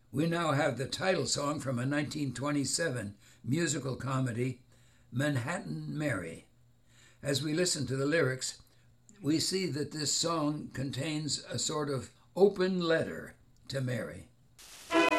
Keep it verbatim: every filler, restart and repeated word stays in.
We now have the title song from a nineteen twenty-seven musical comedy, Manhattan Mary. As we listen to the lyrics, we see that this song contains a sort of open letter to Mary.